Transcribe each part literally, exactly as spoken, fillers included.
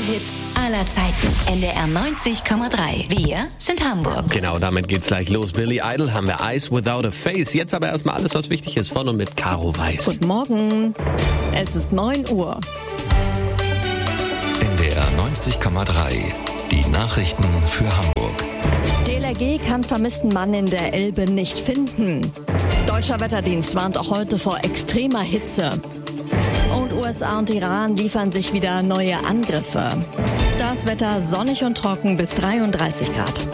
Hits aller Zeiten. N D R neunzig Komma drei. Wir sind Hamburg. Genau, damit geht's gleich los. Billy Idol haben wir Eyes Without a Face. Jetzt aber erstmal alles, was wichtig ist, von und mit Caro Weiß. Guten Morgen. Es ist neun Uhr. N D R neunzig Komma drei. Die Nachrichten für Hamburg. D L R G kann vermissten Mann in der Elbe nicht finden. Deutscher Wetterdienst warnt auch heute vor extremer Hitze. Und U S A und Iran liefern sich wieder neue Angriffe. Das Wetter sonnig und trocken bis dreiunddreißig Grad.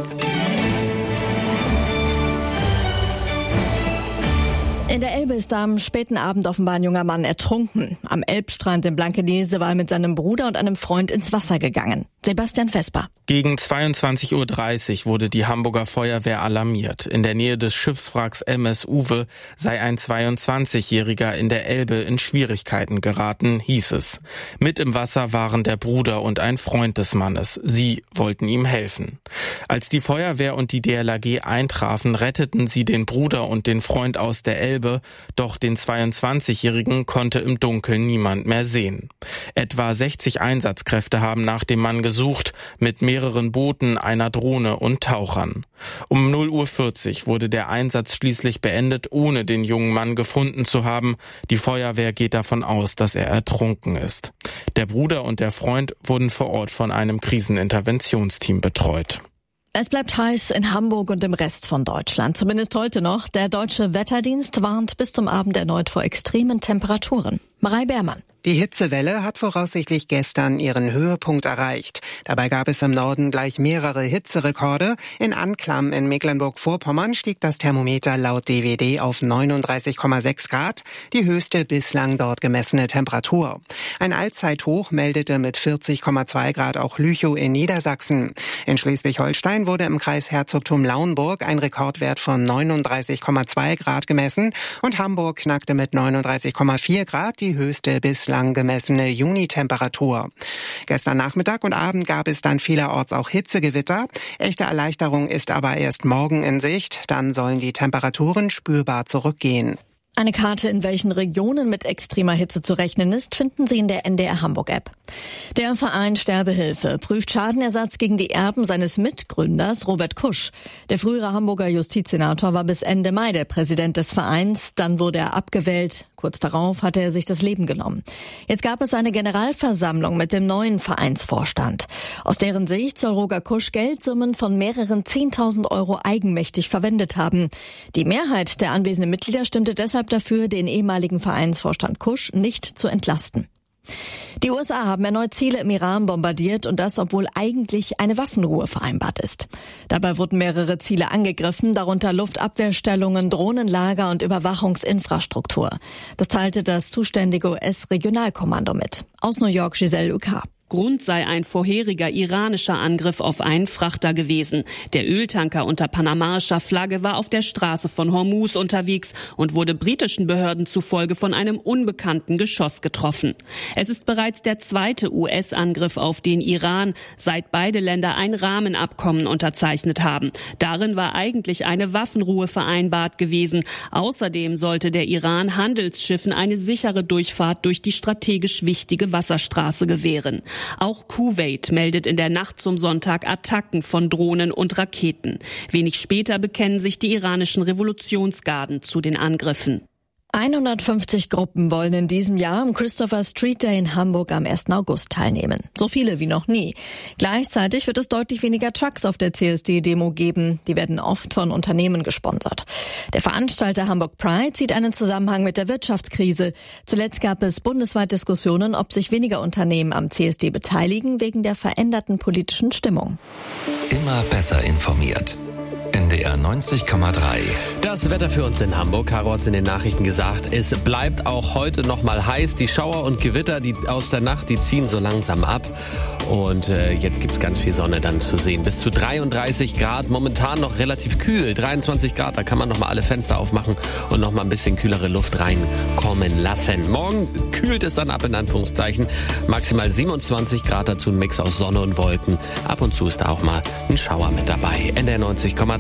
In der Elbe ist am späten Abend offenbar ein junger Mann ertrunken. Am Elbstrand in Blankenese war er mit seinem Bruder und einem Freund ins Wasser gegangen. Sebastian Vesper. Gegen zweiundzwanzig Uhr dreißig wurde die Hamburger Feuerwehr alarmiert. In der Nähe des Schiffswracks M S Uwe sei ein zweiundzwanzigjähriger in der Elbe in Schwierigkeiten geraten, hieß es. Mit im Wasser waren der Bruder und ein Freund des Mannes. Sie wollten ihm helfen. Als die Feuerwehr und die D L R G eintrafen, retteten sie den Bruder und den Freund aus der Elbe, doch den zweiundzwanzigjährigen konnte im Dunkeln niemand mehr sehen. Etwa sechzig Einsatzkräfte haben nach dem Mann gesucht, mit mehreren Booten, einer Drohne und Tauchern. Um null Uhr vierzig wurde der Einsatz schließlich beendet, ohne den jungen Mann gefunden zu haben. Die Feuerwehr geht davon aus, dass er ertrunken ist. Der Bruder und der Freund wurden vor Ort von einem Kriseninterventionsteam betreut. Es bleibt heiß in Hamburg und im Rest von Deutschland, zumindest heute noch. Der Deutsche Wetterdienst warnt bis zum Abend erneut vor extremen Temperaturen. Marei Beermann. Die Hitzewelle hat voraussichtlich gestern ihren Höhepunkt erreicht. Dabei gab es im Norden gleich mehrere Hitzerekorde. In Anklam in Mecklenburg-Vorpommern stieg das Thermometer laut D W D auf neununddreißig Komma sechs Grad, die höchste bislang dort gemessene Temperatur. Ein Allzeithoch meldete mit vierzig Komma zwei Grad auch Lüchow in Niedersachsen. In Schleswig-Holstein wurde im Kreis Herzogtum Lauenburg ein Rekordwert von neununddreißig Komma zwei Grad gemessen und Hamburg knackte mit neununddreißig Komma vier Grad die höchste bislang gemessene Junitemperatur. Gestern Nachmittag und Abend gab es dann vielerorts auch Hitzegewitter. Echte Erleichterung ist aber erst morgen in Sicht. Dann sollen die Temperaturen spürbar zurückgehen. Eine Karte, in welchen Regionen mit extremer Hitze zu rechnen ist, finden Sie in der N D R Hamburg-App. Der Verein Sterbehilfe prüft Schadenersatz gegen die Erben seines Mitgründers Robert Kusch. Der frühere Hamburger Justizsenator war bis Ende Mai der Präsident des Vereins. Dann wurde er abgewählt. Kurz darauf hatte er sich das Leben genommen. Jetzt gab es eine Generalversammlung mit dem neuen Vereinsvorstand. Aus deren Sicht soll Roger Kusch Geldsummen von mehreren zehntausend Euro eigenmächtig verwendet haben. Die Mehrheit der anwesenden Mitglieder stimmte deshalb dafür, den ehemaligen Vereinsvorstand Kusch nicht zu entlasten. Die U S A haben erneut Ziele im Iran bombardiert und das, obwohl eigentlich eine Waffenruhe vereinbart ist. Dabei wurden mehrere Ziele angegriffen, darunter Luftabwehrstellungen, Drohnenlager und Überwachungsinfrastruktur. Das teilte das zuständige U S-Regionalkommando mit. Aus New York, Giselle Uka. Grund sei ein vorheriger iranischer Angriff auf einen Frachter gewesen. Der Öltanker unter panamaischer Flagge war auf der Straße von Hormuz unterwegs und wurde britischen Behörden zufolge von einem unbekannten Geschoss getroffen. Es ist bereits der zweite U S-Angriff auf den Iran, seit beide Länder ein Rahmenabkommen unterzeichnet haben. Darin war eigentlich eine Waffenruhe vereinbart gewesen. Außerdem sollte der Iran Handelsschiffen eine sichere Durchfahrt durch die strategisch wichtige Wasserstraße gewähren. Auch Kuwait meldet in der Nacht zum Sonntag Attacken von Drohnen und Raketen. Wenig später bekennen sich die iranischen Revolutionsgarden zu den Angriffen. hundertfünfzig Gruppen wollen in diesem Jahr am Christopher Street Day in Hamburg am ersten August teilnehmen. So viele wie noch nie. Gleichzeitig wird es deutlich weniger Trucks auf der C S D-Demo geben. Die werden oft von Unternehmen gesponsert. Der Veranstalter Hamburg Pride sieht einen Zusammenhang mit der Wirtschaftskrise. Zuletzt gab es bundesweit Diskussionen, ob sich weniger Unternehmen am C S D beteiligen, wegen der veränderten politischen Stimmung. Immer besser informiert. N D R neunzig Komma drei. Das Wetter für uns in Hamburg, Caro hat's in den Nachrichten gesagt, es bleibt auch heute noch mal heiß. Die Schauer und Gewitter die aus der Nacht, die ziehen so langsam ab. Und äh, jetzt gibt's ganz viel Sonne dann zu sehen. Bis zu dreiunddreißig Grad, momentan noch relativ kühl, dreiundzwanzig Grad. Da kann man noch mal alle Fenster aufmachen und noch mal ein bisschen kühlere Luft reinkommen lassen. Morgen kühlt es dann ab, in Anführungszeichen. Maximal siebenundzwanzig Grad, dazu ein Mix aus Sonne und Wolken. Ab und zu ist da auch mal ein Schauer mit dabei. N D R neunzig Komma drei.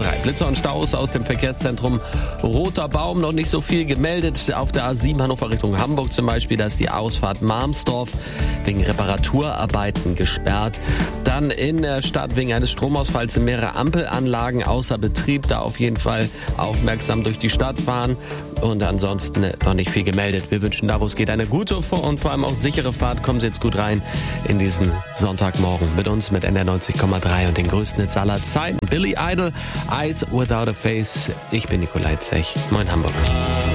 drei. Blitzer und Staus aus dem Verkehrszentrum Roter Baum. Noch nicht so viel gemeldet. Auf der A sieben Hannover Richtung Hamburg zum Beispiel. Da ist die Ausfahrt Marmsdorf wegen Reparaturarbeiten gesperrt. Dann in der Stadt wegen eines Stromausfalls sind mehrere Ampelanlagen außer Betrieb. Da auf jeden Fall aufmerksam durch die Stadt fahren. Und ansonsten noch nicht viel gemeldet. Wir wünschen da, wo es geht, eine gute und vor allem auch sichere Fahrt. Kommen Sie jetzt gut rein in diesen Sonntagmorgen mit uns, mit N D R neunzig Komma drei und den größten Hits aller Zeiten. Billy Idol, Eyes Without a Face. Ich bin Nikolai Zech. Moin Hamburg.